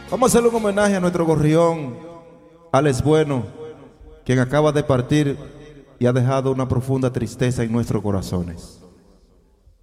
Vamos a hacerle un homenaje a nuestro gorrión, Alex Bueno, quien acaba de partir y ha dejado una profunda tristeza en nuestros corazones.